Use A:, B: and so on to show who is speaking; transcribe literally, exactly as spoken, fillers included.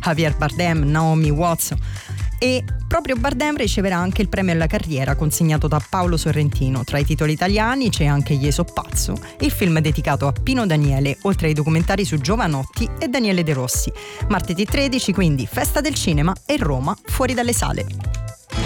A: Javier Bardem, Naomi Watts. E proprio Bardem riceverà anche il premio alla carriera consegnato da Paolo Sorrentino. Tra i titoli italiani c'è anche Io so pazzo, il film dedicato a Pino Daniele, oltre ai documentari su Giovanotti e Daniele De Rossi. Martedì tredici, quindi, festa del cinema e Roma fuori dalle sale.